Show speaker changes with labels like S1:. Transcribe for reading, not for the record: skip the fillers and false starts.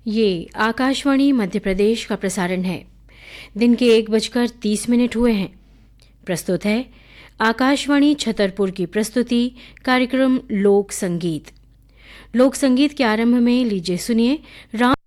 S1: ये आकाशवाणी मध्य प्रदेश का प्रसारण है। दिन के 1:30 हुए हैं। प्रस्तुत है आकाशवाणी छतरपुर की प्रस्तुति कार्यक्रम लोक संगीत। लोक संगीत के आरंभ में लीजिए सुनिए राम